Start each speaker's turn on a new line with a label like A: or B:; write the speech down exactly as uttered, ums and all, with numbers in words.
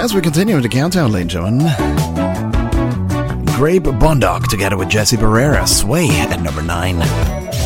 A: As we continue with the countdown, ladies and gentlemen, Grape Bundock together with Jesse Barrera, Sway at number nine.